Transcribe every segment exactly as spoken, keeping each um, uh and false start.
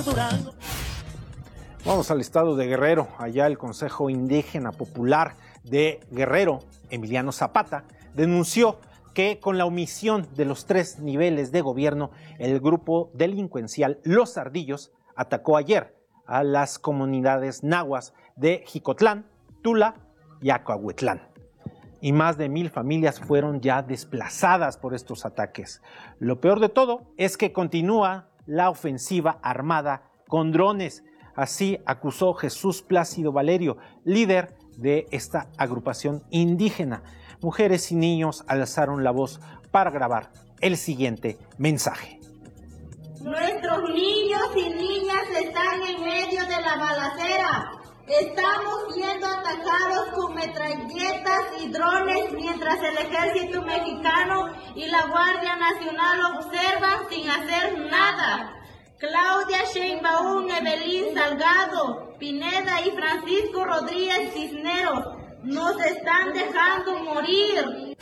Vamos al estado de Guerrero. Allá el Consejo Indígena Popular de Guerrero, Emiliano Zapata, denunció que con la omisión de los tres niveles de gobierno, el grupo delincuencial Los Ardillos atacó ayer a las comunidades nahuas de Jicotlán, Tula y Acahuetlán. Y más de mil familias fueron ya desplazadas por estos ataques. Lo peor de todo es que continúa la ofensiva armada con drones. Así acusó Jesús Plácido Valerio, líder de esta agrupación indígena. Mujeres y niños alzaron la voz para grabar el siguiente mensaje. Nuestros niños y niñas están en medio de la balacera. Estamos siendo atacados con metralletas y drones mientras el ejército mexicano y la Guardia Nacional observan sin hacer nada. Claudia Sheinbaum, Evelyn Salgado, Pineda y Francisco Rodríguez Cisneros nos están dejando morir.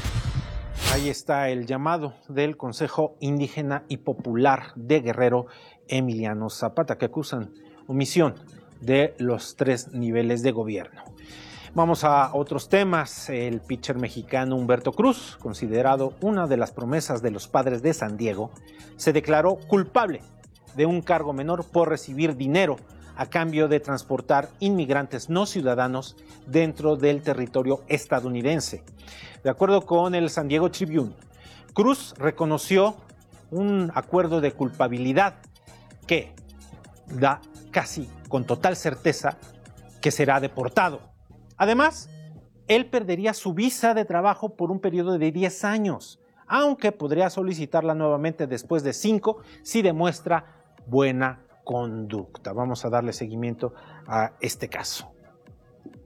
Ahí está el llamado del Consejo Indígena y Popular de Guerrero, Emiliano Zapata, que acusan omisión de los tres niveles de gobierno. Vamos a otros temas. El pitcher mexicano Humberto Cruz, considerado una de las promesas de los Padres de San Diego, se declaró culpable de un cargo menor por recibir dinero a cambio de transportar inmigrantes no ciudadanos dentro del territorio estadounidense. De acuerdo con el San Diego Tribune, Cruz reconoció un acuerdo de culpabilidad que da casi con total certeza que será deportado. Además, él perdería su visa de trabajo por un periodo de diez años, aunque podría solicitarla nuevamente después de cinco si demuestra buena conducta. Vamos a darle seguimiento a este caso.